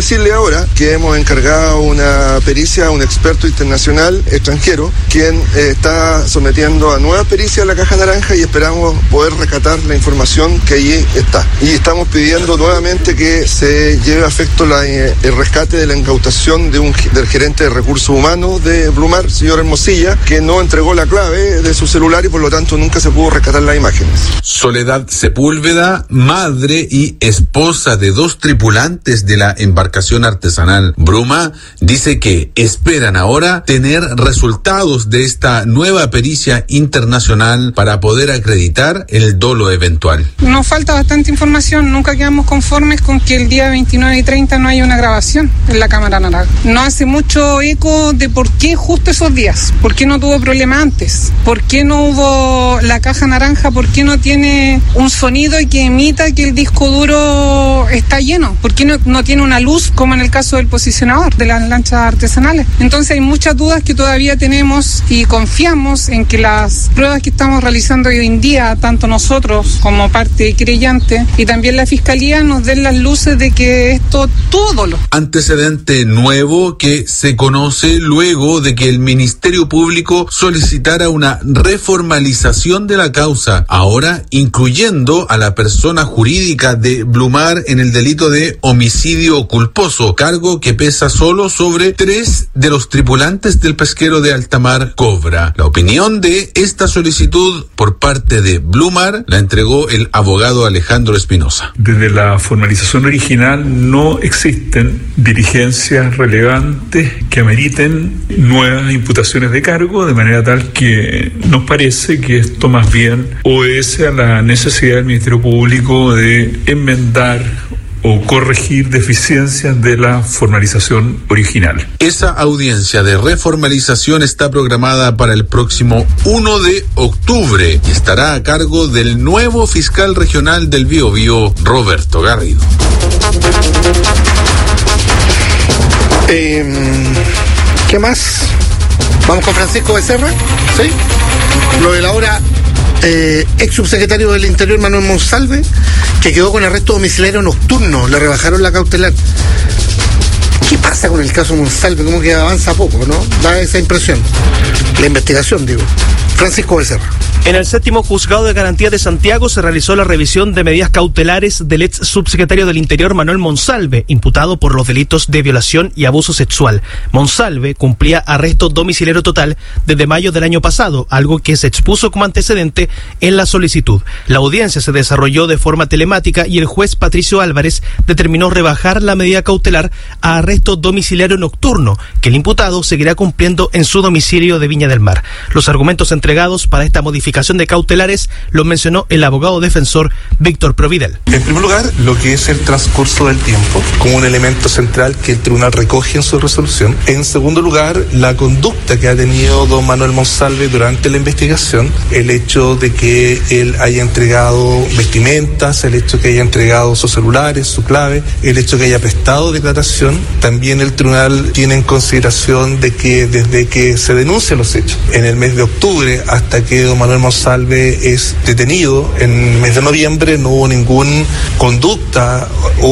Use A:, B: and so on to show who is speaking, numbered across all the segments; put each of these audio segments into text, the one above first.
A: decirle ahora que hemos encargado una pericia a un experto internacional extranjero, quien está sometiendo a nueva pericia a la Caja Naranja y esperamos poder rescatar la información que allí está. Y estamos pidiendo nuevamente que se lleve a efecto el rescate de la incautación del gerente de recursos humanos de Blumar, señor Hermosilla, que no entregó la clave de su celular y por lo tanto nunca se pudo rescatar las imágenes.
B: Soledad Sepúlveda, madre y esposa de 2 tripulantes de la embarcación artesanal Bruma, dice que esperan ahora tener resultados de esta nueva pericia internacional para poder acreditar el dolo eventual.
C: Nos falta bastante información, nunca quedamos conformes con que el día 29 y 30 no haya una grabación en la Cámara Naranja. No hace mucho eco de por qué justo esos días, por qué no tuvo problema antes, por qué no hubo la Caja Naranja, por qué no tiene un sonido que emita que el disco duro está lleno, por qué no tiene una luz como en el caso del posicionador de las lanchas artesanales. Entonces hay muchas dudas que todavía tenemos y confiamos en que las pruebas que estamos realizando hoy en día, tanto nosotros como parte creyente y también la Fiscalía, nos den las luces de que esto tuvo dolo.
B: Antecedente nuevo que se conoce luego de que el Ministerio Público solicitara una reformalización de la causa, ahora incluyendo a la persona jurídica de Blumar en el delito de homicidio culposo, cargo que pesa solo sobre 3 de los tripulantes del pesquero de altamar Cobra. La opinión de esta solicitud por parte de Blumar la entregó el abogado Alejandro Espinosa.
D: Desde la formalización original no existen diligencias relevantes que ameriten nuevas imputaciones de cargo, de manera tal que nos parece que esto más bien obedece a la necesidad del Ministerio Público de enmendar o corregir deficiencias de la formalización original.
B: Esa audiencia de reformalización está programada para el próximo 1 de octubre y estará a cargo del nuevo fiscal regional del Biobío, Roberto Garrido.
E: ¿Qué más? ¿Vamos con Francisco Becerra? ¿Sí? Lo de la hora ex subsecretario del Interior Manuel Monsalve, que quedó con arresto domiciliario nocturno, le rebajaron la cautelar. ¿Qué pasa con el caso Monsalve? Como que avanza poco, ¿no? Da esa impresión. La investigación, digo. Francisco Becerra.
F: En el 7º Juzgado de Garantía de Santiago se realizó la revisión de medidas cautelares del ex subsecretario del Interior Manuel Monsalve, imputado por los delitos de violación y abuso sexual. Monsalve cumplía arresto domiciliario total desde mayo del año pasado, algo que se expuso como antecedente en la solicitud. La audiencia se desarrolló de forma telemática y el juez Patricio Álvarez determinó rebajar la medida cautelar a arresto domiciliario nocturno, que el imputado seguirá cumpliendo en su domicilio de Viña del Mar. Los argumentos entregados para esta modificación de cautelares lo mencionó el abogado defensor Víctor Providel.
G: En primer lugar, lo que es el transcurso del tiempo, como un elemento central que el tribunal recoge en su resolución. En segundo lugar, la conducta que ha tenido don Manuel Monsalve durante la investigación, el hecho de que él haya entregado vestimentas, el hecho de que haya entregado sus celulares, su clave, el hecho de que haya prestado declaración. También el tribunal tiene en consideración de que desde que se denuncian los hechos, en el mes de octubre hasta que don Manuel Monsalve es detenido, en el mes de noviembre no hubo ninguna conducta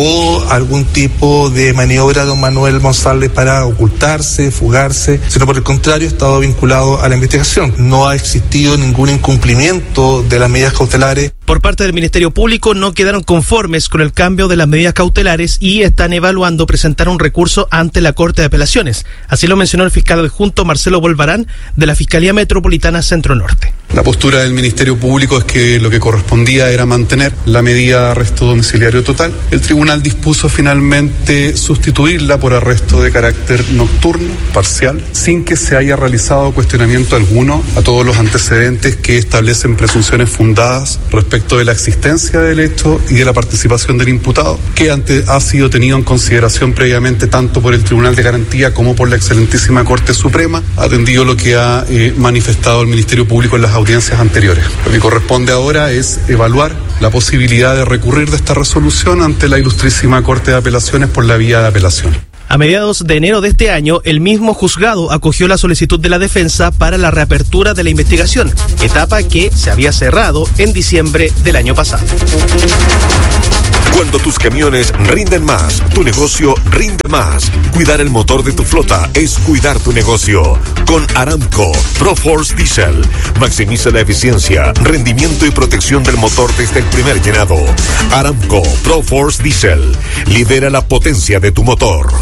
G: o algún tipo de maniobra de don Manuel Monsalve para ocultarse, fugarse, sino por el contrario ha estado vinculado a la investigación. No ha existido ningún incumplimiento de las medidas cautelares.
F: Por parte del Ministerio Público no quedaron conformes con el cambio de las medidas cautelares y están evaluando presentar un recurso ante la Corte de Apelaciones. Así lo mencionó el fiscal adjunto Marcelo Bolvarán de la Fiscalía Metropolitana Centro Norte.
H: La postura del Ministerio Público es que lo que correspondía era mantener la medida de arresto domiciliario total. El tribunal dispuso finalmente sustituirla por arresto de carácter nocturno, parcial, sin que se haya realizado cuestionamiento alguno a todos los antecedentes que establecen presunciones fundadas respecto de la existencia del hecho y de la participación del imputado, que ha sido tenido en consideración previamente tanto por el Tribunal de Garantía como por la excelentísima Corte Suprema, atendido lo que ha manifestado el Ministerio Público en las audiencias anteriores. Lo que corresponde ahora es evaluar la posibilidad de recurrir de esta resolución ante la ilustrísima Corte de Apelaciones por la vía de apelación.
F: A mediados de enero de este año, el mismo juzgado acogió la solicitud de la defensa para la reapertura de la investigación, etapa que se había cerrado en diciembre del año pasado.
I: Cuando tus camiones rinden más, tu negocio rinde más. Cuidar el motor de tu flota es cuidar tu negocio. Con Aramco ProForce Diesel, maximiza la eficiencia, rendimiento y protección del motor desde el primer llenado. Aramco ProForce Diesel, lidera la potencia de tu motor.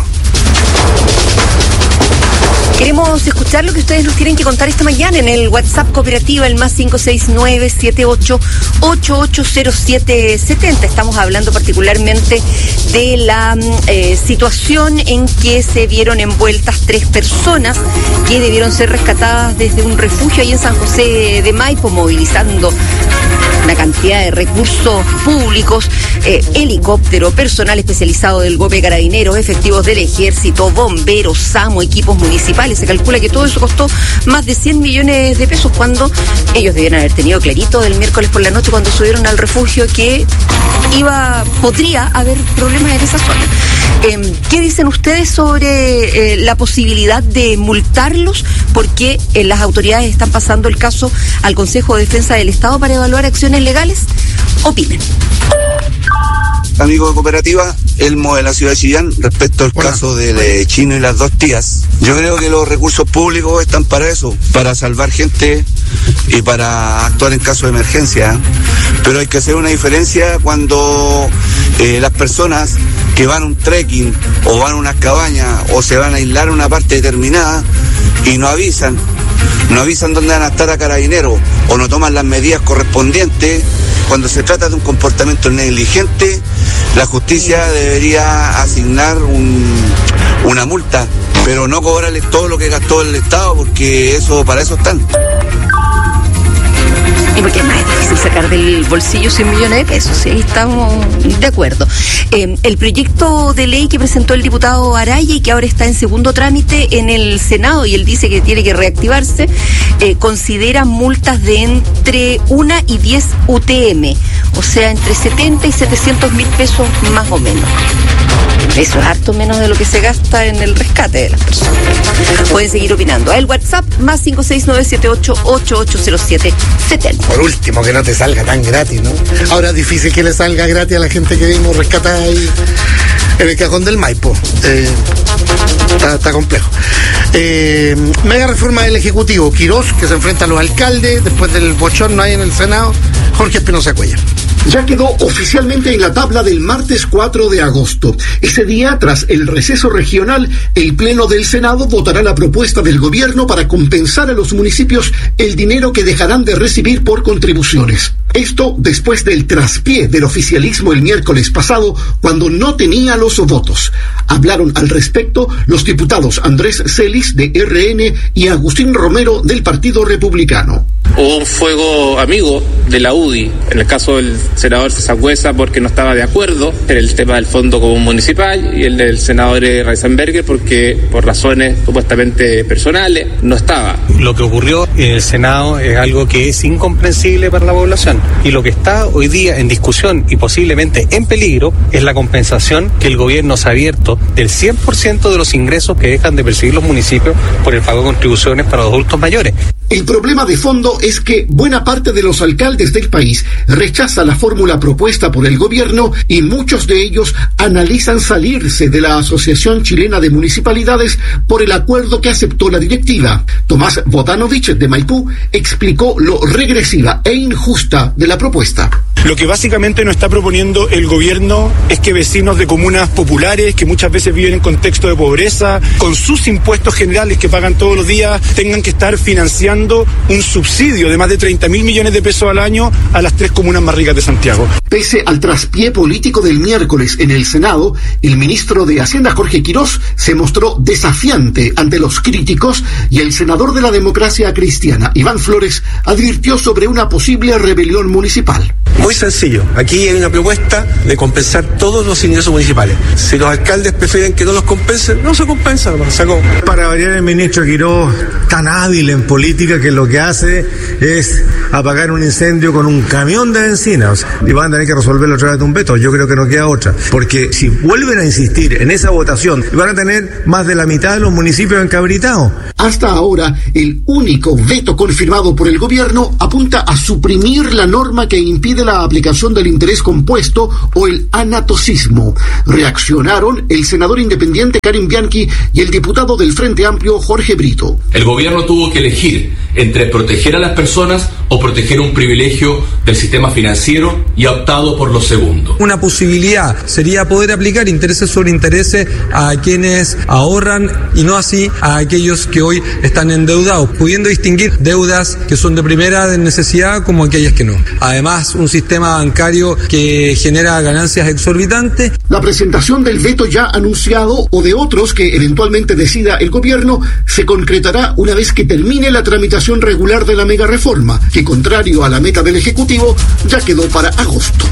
J: Queremos escuchar lo que ustedes nos tienen que contar esta mañana en el WhatsApp Cooperativa, el más 569-78880770. Estamos hablando particularmente de la situación en que se vieron envueltas 3 personas que debieron ser rescatadas desde un refugio ahí en San José de Maipo, movilizando una cantidad de recursos públicos, helicóptero, personal especializado del GOPE, carabineros, efectivos del ejército, bomberos, SAMU, equipos municipales. Se calcula que todo eso costó más de 100 millones de pesos, cuando ellos debían haber tenido clarito el miércoles por la noche cuando subieron al refugio que podría haber problemas en esa zona. ¿Qué dicen ustedes sobre la posibilidad de multarlos? Porque las autoridades están pasando el caso al Consejo de Defensa del Estado para evaluar acciones legales. Opinen.
K: Amigo de Cooperativa, Elmo de la ciudad de Chillán, respecto al caso del Chino y las 2 tías. Yo creo que los recursos públicos están para eso, para salvar gente y para actuar en caso de emergencia. Pero hay que hacer una diferencia cuando las personas que van a un trekking o van a unas cabañas o se van a aislar a una parte determinada y no avisan dónde van a estar a carabineros o no toman las medidas correspondientes. Cuando se trata de un comportamiento negligente, la justicia debería asignar una multa, pero no cobrarles todo lo que gastó el Estado, porque para eso están.
J: Y porque es más difícil sacar del bolsillo 100 millones de pesos, ¿sí? Estamos de acuerdo. El proyecto de ley que presentó el diputado Araya y que ahora está en segundo trámite en el Senado, y él dice que tiene que reactivarse, considera multas de entre 1 y 10 UTM, o sea, entre 70 y 700 mil pesos más o menos. Eso es harto menos de lo que se gasta en el rescate de las personas. Pueden seguir opinando. El WhatsApp, más 569-78880770.
E: Por último, que no te salga tan gratis, ¿no? Ahora es difícil que le salga gratis a la gente que vimos rescatada ahí en el cajón del Maipo. Está complejo. Mega reforma del Ejecutivo. Quirós, que se enfrenta a los alcaldes después del bochorno ahí en el Senado. Jorge Espinosa Cuellar.
L: Ya quedó oficialmente en la tabla del martes 4 de agosto. Ese día, tras el receso regional, el Pleno del Senado votará la propuesta del gobierno para compensar a los municipios el dinero que dejarán de recibir por contribuciones. Esto después del traspié del oficialismo el miércoles pasado, cuando no tenía los votos. Hablaron al respecto los diputados Andrés Celis, de RN, y Agustín Romero, del Partido Republicano.
M: Hubo un fuego amigo de la UDI, en el caso del senador César Huesa, porque no estaba de acuerdo en el tema del Fondo Común Municipal, y el del senador Reisenberger porque por razones supuestamente personales no estaba.
N: Lo que ocurrió en el Senado es algo que es incomprensible para la población, y lo que está hoy día en discusión y posiblemente en peligro es la compensación que el gobierno se ha abierto del 100% de los ingresos que dejan de percibir los municipios por el pago de contribuciones para los adultos mayores.
L: El problema de fondo es que buena parte de los alcaldes del país rechaza la fórmula propuesta por el gobierno, y muchos de ellos analizan salirse de la Asociación Chilena de Municipalidades por el acuerdo que aceptó la directiva. Tomás Botanovich, de Maipú, explicó lo regresiva e injusta de la propuesta.
O: Lo que básicamente nos está proponiendo el gobierno es que vecinos de comunas populares, que muchas veces viven en contexto de pobreza, con sus impuestos generales que pagan todos los días, tengan que estar financiando un subsidio de más de 30.000 millones de pesos al año a las 3 comunas más ricas de Santiago.
L: Pese al traspié político del miércoles en el Senado, el ministro de Hacienda, Jorge Quirós, se mostró desafiante ante los críticos, y el senador de la Democracia Cristiana, Iván Flores, advirtió sobre una posible rebelión municipal.
P: Muy sencillo, aquí hay una propuesta de compensar todos los ingresos municipales. Si los alcaldes prefieren que no los compensen, no se compensan, se acabó.
Q: Para variar, el ministro Quirós tan hábil en política que lo que hace es apagar un incendio con un camión de benzina, y van a tener que resolverlo a través de un veto. Yo creo que no queda otra, porque si vuelven a insistir en esa votación, van a tener más de la mitad de los municipios encabritados.
L: Hasta ahora, el único veto confirmado por el gobierno apunta a suprimir la norma que impide la aplicación del interés compuesto o el anatocismo. Reaccionaron el senador independiente Karim Bianchi y el diputado del Frente Amplio Jorge Brito.
R: El gobierno tuvo que elegir entre proteger a las personas o proteger un privilegio del sistema financiero y ha optado por lo segundo.
S: Una posibilidad sería poder aplicar intereses sobre intereses a quienes ahorran y no así a aquellos que hoy están endeudados, pudiendo distinguir deudas que son de primera necesidad como aquellas que no. Además, un sistema bancario que genera ganancias exorbitantes.
L: La presentación del veto ya anunciado o de otros que eventualmente decida el gobierno se concretará una vez que termine la tramitación regular de la mega reforma, que contrario a la meta del Ejecutivo ya quedó para agosto.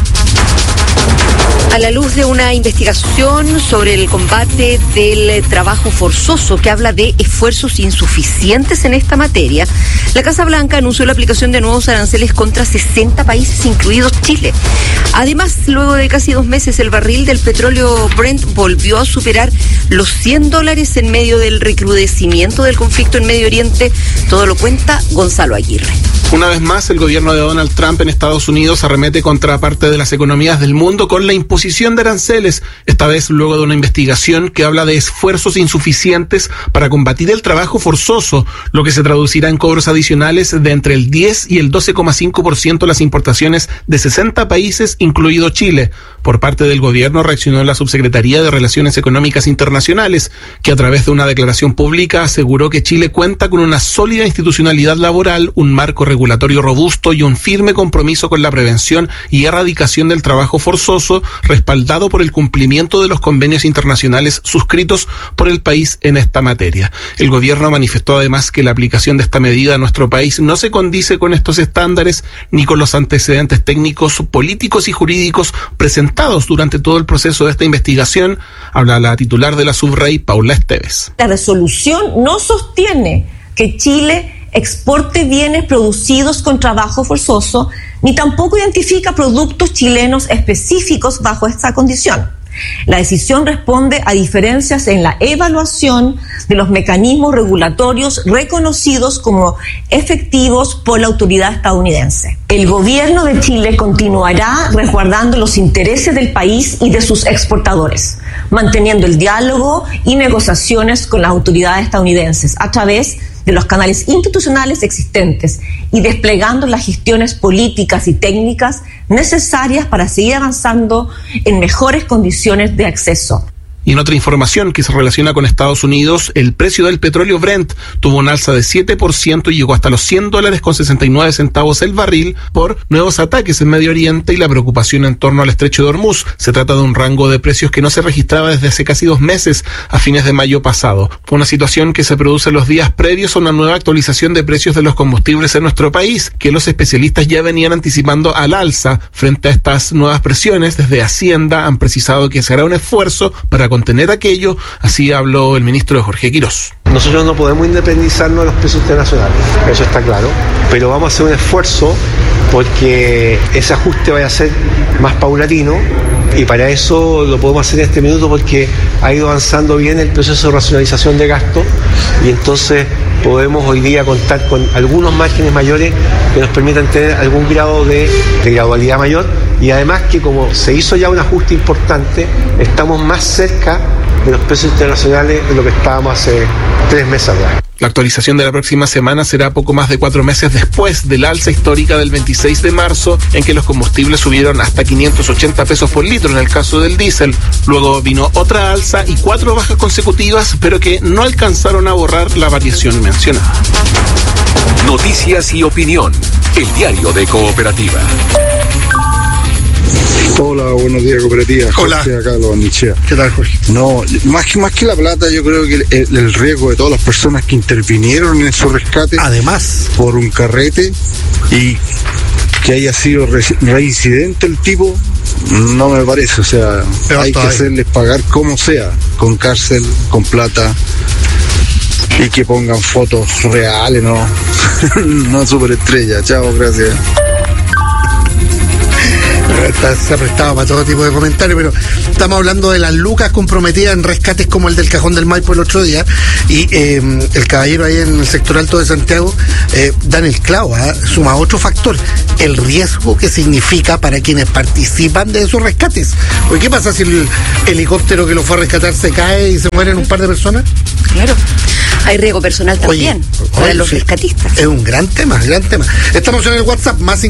J: A la luz de una investigación sobre el combate del trabajo forzoso que habla de esfuerzos insuficientes en esta materia, la Casa Blanca anunció la aplicación de nuevos aranceles contra 60 países, incluidos Chile. Además, luego de casi 2 meses, el barril del petróleo Brent volvió a superar los $100 en medio del recrudecimiento del conflicto en Medio Oriente. Todo lo cuenta Gonzalo Aguirre.
T: Una vez más, el gobierno de Donald Trump en Estados Unidos arremete contra parte de las economías del mundo con la imposición de aranceles, esta vez luego de una investigación que habla de esfuerzos insuficientes para combatir el trabajo forzoso, lo que se traducirá en cobros adicionales de entre el 10 y el 12,5% las importaciones de 60 países, incluido Chile. Por parte del gobierno reaccionó la Subsecretaría de Relaciones Económicas Internacionales, que a través de una declaración pública aseguró que Chile cuenta con una sólida institucionalidad laboral, un marco regulatorio robusto y un firme compromiso con la prevención y erradicación del trabajo forzoso, respaldado por el cumplimiento de los convenios internacionales suscritos por el país en esta materia. El gobierno manifestó además que la aplicación de esta medida a nuestro país no se condice con estos estándares ni con los antecedentes técnicos, políticos y jurídicos presentados durante todo el proceso de esta investigación. Habla la titular de la Subrey, Paula Esteves.
U: La resolución no sostiene que Chile exporte bienes producidos con trabajo forzoso, ni tampoco identifica productos chilenos específicos bajo esta condición. La decisión responde a diferencias en la evaluación de los mecanismos regulatorios reconocidos como efectivos por la autoridad estadounidense. El gobierno de Chile continuará resguardando los intereses del país y de sus exportadores, manteniendo el diálogo y negociaciones con las autoridades estadounidenses a través de los canales institucionales existentes y desplegando las gestiones políticas y técnicas necesarias para seguir avanzando en mejores condiciones de acceso.
T: Y en otra información que se relaciona con Estados Unidos, el precio del petróleo Brent tuvo un alza de 7% y llegó hasta los $100.69 el barril por nuevos ataques en Medio Oriente y la preocupación en torno al estrecho de Hormuz. Se trata de un rango de precios que no se registraba desde hace casi 2 meses, a fines de mayo pasado. Fue una situación que se produce los días previos a una nueva actualización de precios de los combustibles en nuestro país, que los especialistas ya venían anticipando al alza. Frente a estas nuevas presiones, desde Hacienda han precisado que se hará un esfuerzo para contener aquello. Así habló el ministro Jorge Quirós.
P: Nosotros no podemos independizarnos de los precios internacionales, eso está claro, pero vamos a hacer un esfuerzo porque ese ajuste vaya a ser más paulatino y para eso lo podemos hacer en este minuto porque ha ido avanzando bien el proceso de racionalización de gasto y entonces podemos hoy día contar con algunos márgenes mayores que nos permitan tener algún grado de gradualidad mayor y además que como se hizo ya un ajuste importante, estamos más cerca de los precios internacionales de lo que estábamos hace 3 meses atrás.
T: La actualización de la próxima semana será poco más de 4 meses después del alza histórica del 26 de marzo, en que los combustibles subieron hasta 580 pesos por litro en el caso del diésel. Luego vino otra alza y 4 bajas consecutivas, pero que no alcanzaron a borrar la variación mencionada.
I: Noticias y opinión. El diario de Cooperativa.
V: Hola, buenos días, Cooperativa.
E: Hola.
V: Jorge, acá lo Barnechea.
E: ¿Qué tal, Jorge?
V: No, más que la plata, yo creo que el riesgo de todas las personas que intervinieron en su rescate,
E: además,
V: por un carrete y que haya sido reincidente el tipo, no me parece. O sea, hay que hacerles pagar como sea, con cárcel, con plata. Y que pongan fotos reales, no, no superestrella. Chao, gracias.
E: Se ha prestado para todo tipo de comentarios, pero estamos hablando de las lucas comprometidas en rescates como el del Cajón del Maipo el otro día, y el caballero ahí en el sector alto de Santiago dan el clavo, suma otro factor, el riesgo que significa para quienes participan de esos rescates. Porque ¿qué pasa si el helicóptero que lo fue a rescatar se cae y se mueren un par de personas?
J: Claro. Hay riesgo personal también para los rescatistas.
E: Es un gran tema, gran tema. Estamos en el WhatsApp, más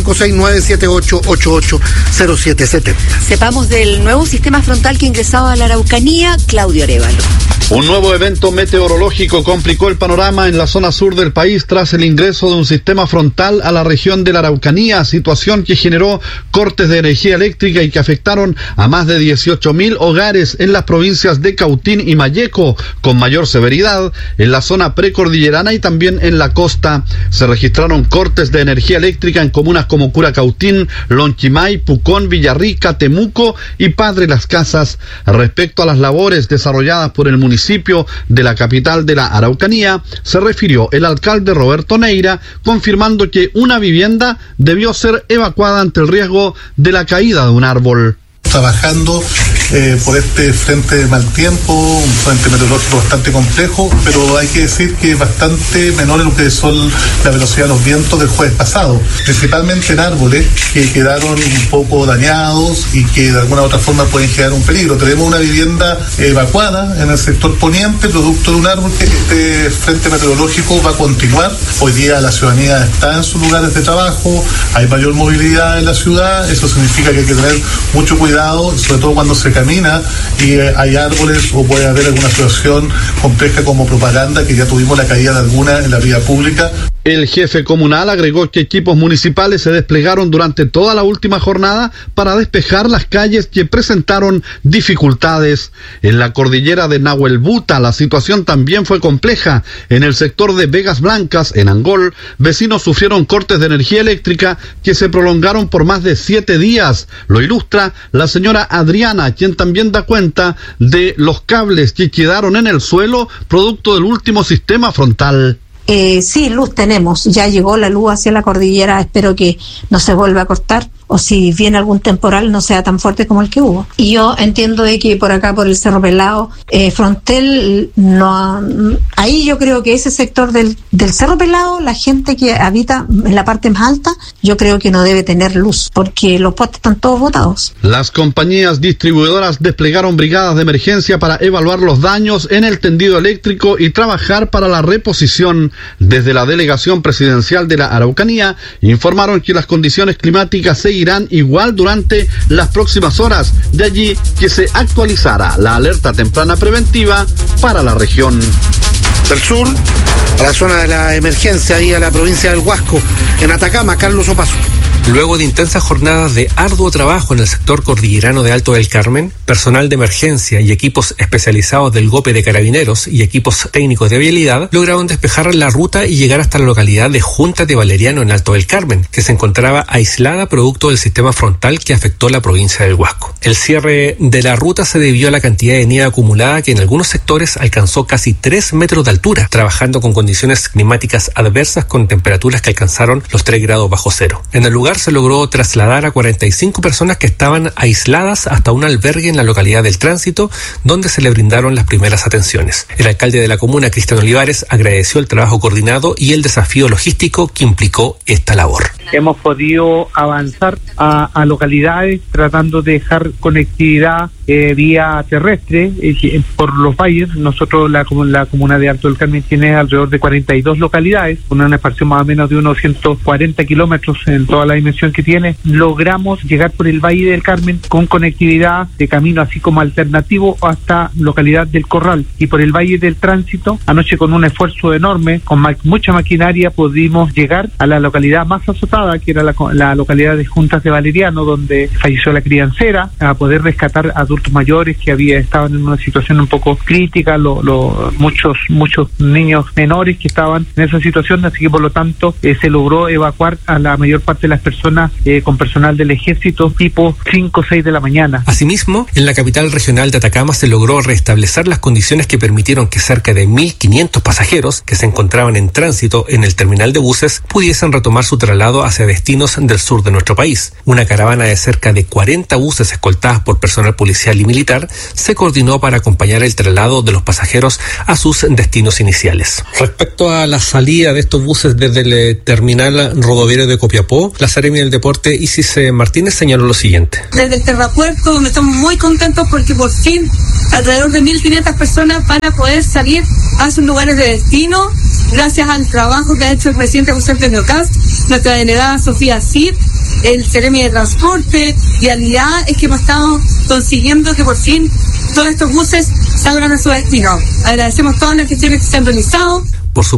E: 569-7888-0770.
J: Sepamos del nuevo sistema frontal que ingresaba a la Araucanía, Claudio Arévalo.
A: Un nuevo evento meteorológico complicó el panorama en la zona sur del país tras el ingreso de un sistema frontal a la región de la Araucanía, situación que generó cortes de energía eléctrica y que afectaron a más de 18.000 hogares en las provincias de Cautín y Malleco, con mayor severidad en la zona precordillerana y también en la costa. Se registraron cortes de energía eléctrica en comunas como Curacautín, Lonquimay, Pucón, Villarrica, Temuco y Padre Las Casas. Respecto a las labores desarrolladas por el municipio de la capital de la Araucanía, se refirió el alcalde Roberto Neira, confirmando que una vivienda debió ser evacuada ante el riesgo de la caída de un árbol.
C: Trabajando por este frente de mal tiempo, un frente meteorológico bastante complejo, pero hay que decir que es bastante menor en lo que son la velocidad de los vientos del jueves pasado, principalmente en árboles que quedaron un poco dañados y que de alguna u otra forma pueden generar un peligro. Tenemos una vivienda evacuada en el sector poniente, producto de un árbol que este frente meteorológico va a continuar. Hoy día la ciudadanía está en sus lugares de trabajo, hay mayor movilidad en la ciudad, eso significa que hay que tener mucho cuidado, sobre todo cuando se camina y hay árboles o puede haber alguna situación compleja como propaganda, que ya tuvimos la caída de alguna en la vía pública.
A: El jefe comunal agregó que equipos municipales se desplegaron durante toda la última jornada para despejar las calles que presentaron dificultades. En la cordillera de Nahuelbuta la situación también fue compleja. En el sector de Vegas Blancas, en Angol, vecinos sufrieron cortes de energía eléctrica que se prolongaron por más de 7 días. Lo ilustra la señora Adriana, quien también da cuenta de los cables que quedaron en el suelo producto del último sistema frontal.
W: Sí, luz tenemos, ya llegó la luz hacia la cordillera, espero que no se vuelva a cortar, o si viene algún temporal no sea tan fuerte como el que hubo. Y yo entiendo de que por acá, por el Cerro Pelado, Frontel, no, ahí yo creo que ese sector del Cerro Pelado, la gente que habita en la parte más alta, yo creo que no debe tener luz, porque los postes están todos botados.
A: Las compañías distribuidoras desplegaron brigadas de emergencia para evaluar los daños en el tendido eléctrico y trabajar para la reposición. Desde la delegación presidencial de la Araucanía informaron que las condiciones climáticas seguirán igual durante las próximas horas, de allí que se actualizara la alerta temprana preventiva para la región.
E: Del sur, a la zona de la emergencia y a la provincia del Huasco, en Atacama, Carlos Opaso.
X: Luego de intensas jornadas de arduo trabajo en el sector cordillerano de Alto del Carmen, personal de emergencia y equipos especializados del GOPE de Carabineros y equipos técnicos de vialidad lograron despejar la ruta y llegar hasta la localidad de Junta de Valeriano en Alto del Carmen, que se encontraba aislada producto del sistema frontal que afectó la provincia del Huasco. El cierre de la ruta se debió a la cantidad de nieve acumulada que en algunos sectores alcanzó casi 3 metros de altura, trabajando con condiciones climáticas adversas con temperaturas que alcanzaron los 3 grados bajo cero. En el lugar se logró trasladar a 45 personas que estaban aisladas hasta un albergue en la localidad del Tránsito, donde se le brindaron las primeras atenciones. El alcalde de la comuna, Cristian Olivares, agradeció el trabajo coordinado y el desafío logístico que implicó esta labor.
Y: Hemos podido avanzar a localidades tratando de dejar conectividad vía terrestre por los valles. Nosotros, la comuna de Alto del Carmen tiene alrededor de 42 localidades, con una expansión más o menos de unos 140 kilómetros en toda la dimensión que tiene. Logramos llegar por el Valle del Carmen con conectividad de camino así como alternativo hasta localidad del Corral, y por el Valle del Tránsito, anoche con un esfuerzo enorme, con mucha maquinaria, pudimos llegar a la localidad más azotada, que era la localidad de Juntas de Valeriano, donde falleció la criancera, a poder rescatar adultos mayores que estaban en una situación un poco crítica, muchos niños menores que estaban en esa situación, así que por lo tanto se logró evacuar a la mayor parte de las personas personas con personal del ejército tipo 5 o 6 de la mañana.
X: Asimismo, en la capital regional de Atacama se logró restablecer las condiciones que permitieron que cerca de 1.500 pasajeros que se encontraban en tránsito en el terminal de buses pudiesen retomar su traslado hacia destinos del sur de nuestro país. Una caravana de cerca de 40 buses escoltadas por personal policial y militar se coordinó para acompañar el traslado de los pasajeros a sus destinos iniciales. Respecto a la salida de estos buses desde el terminal rodoviario de Copiapó, la Seremi del Deporte Isis Martínez señaló lo siguiente.
B: Desde el Terrapuerto, donde estamos muy contentos porque por fin alrededor de 1.500 personas van a poder salir a sus lugares de destino, gracias al trabajo que ha hecho el presidente José Antonio Kast, nuestra delegada Sofía Cid, el Seremi de Transporte. Realidad es que hemos estado consiguiendo que por fin todos estos buses salgan a su destino. Agradecemos todas las gestiones que se han realizado.